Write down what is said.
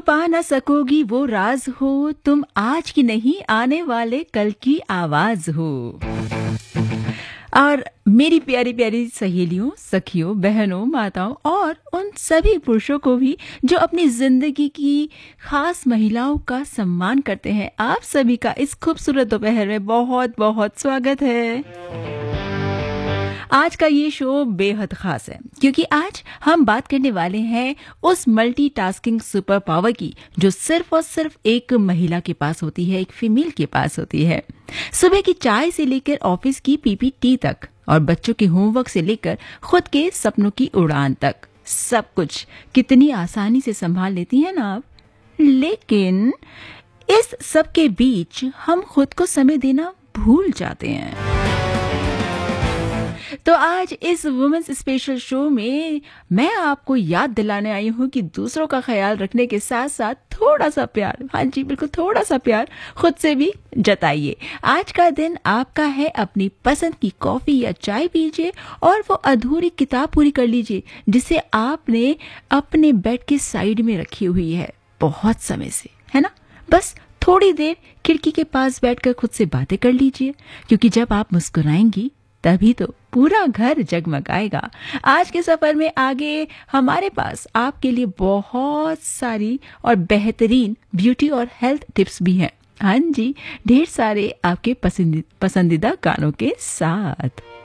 छुपा ना सकोगी वो राज हो, तुम आज की नहीं आने वाले कल की आवाज हो। और मेरी प्यारी प्यारी सहेलियों, सखियों, बहनों, माताओं और उन सभी पुरुषों को भी जो अपनी जिंदगी की खास महिलाओं का सम्मान करते हैं, आप सभी का इस खूबसूरत दोपहर में बहुत बहुत स्वागत है। आज का ये शो बेहद खास है क्योंकि आज हम बात करने वाले हैं उस मल्टीटास्किंग सुपर पावर की जो सिर्फ और सिर्फ एक महिला के पास होती है, एक फीमेल के पास होती है। सुबह की चाय से लेकर ऑफिस की पीपीटी तक और बच्चों के होमवर्क से लेकर खुद के सपनों की उड़ान तक, सब कुछ कितनी आसानी से संभाल लेती हैं ना आप। लेकिन इस सब के बीच हम खुद को समय देना भूल जाते हैं। तो आज इस वुमेन्स स्पेशल शो में मैं आपको याद दिलाने आई हूँ कि दूसरों का ख्याल रखने के साथ साथ थोड़ा सा प्यार, हाँ जी बिल्कुल थोड़ा सा प्यार खुद से भी जताइए। आज का दिन आपका है, अपनी पसंद की कॉफी या चाय पीजिए और वो अधूरी किताब पूरी कर लीजिए जिसे आपने अपने बेड के साइड में रखी हुई है बहुत समय से, है ना। बस थोड़ी देर खिड़की के पास बैठकर खुद से बातें कर लीजिए क्योंकि जब आप मुस्कुराएंगी तभी तो पूरा घर जगमगाएगा। आज के सफर में आगे हमारे पास आपके लिए बहुत सारी और बेहतरीन ब्यूटी और हेल्थ टिप्स भी हैं। हाँ जी, ढेर सारे आपके पसंदीदा गानों के साथ।